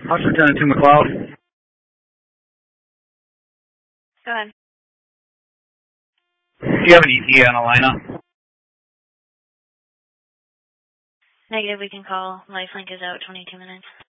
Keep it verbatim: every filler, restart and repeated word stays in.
House Lieutenant to McLeod. Go ahead. Do you have an E T A on Alina? Negative, we can call. Lifelink is out twenty-two minutes.